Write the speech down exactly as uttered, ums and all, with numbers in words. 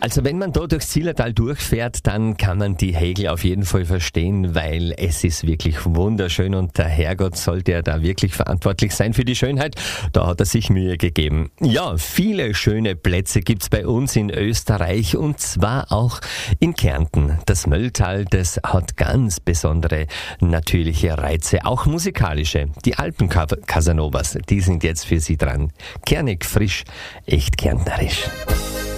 Also wenn man da durchs Zillertal durchfährt, dann kann man die Hegel auf jeden Fall verstehen, weil es ist wirklich wunderschön und der Herrgott sollte ja da wirklich verantwortlich sein für die Schönheit. Da hat er sich Mühe gegeben. Ja, viele schöne Plätze gibt's bei uns in Österreich und zwar auch in Kärnten. Das Mölltal, das hat ganz besondere natürliche Reize, auch musikalische. Die Alpen-Casanovas, die sind jetzt für Sie dran. Kernig, frisch, echt kärntnerisch.